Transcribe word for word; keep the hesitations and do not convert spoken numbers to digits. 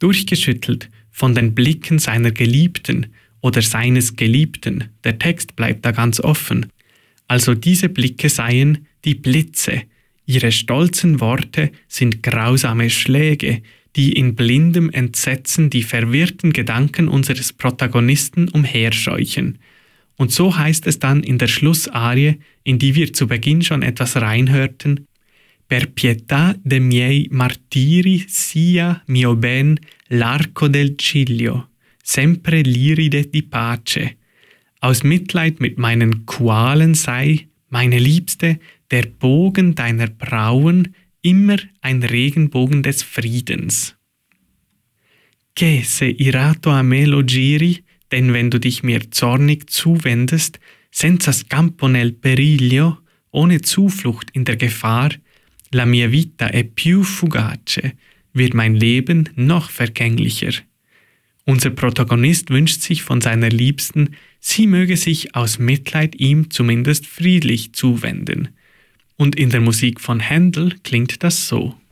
durchgeschüttelt von den Blicken seiner Geliebten oder seines Geliebten. Der Text bleibt da ganz offen. Also diese Blicke seien die Blitze. Ihre stolzen Worte sind grausame Schläge, die in blindem Entsetzen die verwirrten Gedanken unseres Protagonisten umherscheuchen. Und so heißt es dann in der Schlussarie, in die wir zu Beginn schon etwas reinhörten: Per pietà de miei martiri sia mio ben l'arco del ciglio, sempre l'iride di pace. Aus Mitleid mit meinen Qualen sei, meine Liebste, der Bogen deiner Brauen immer ein Regenbogen des Friedens. Che se irato a me lo giri, denn wenn du dich mir zornig zuwendest, senza scampo nel periglio, ohne Zuflucht in der Gefahr, la mia vita è più fugace, wird mein Leben noch vergänglicher. Unser Protagonist wünscht sich von seiner Liebsten, sie möge sich aus Mitleid ihm zumindest friedlich zuwenden. Und in der Musik von Händel klingt das so.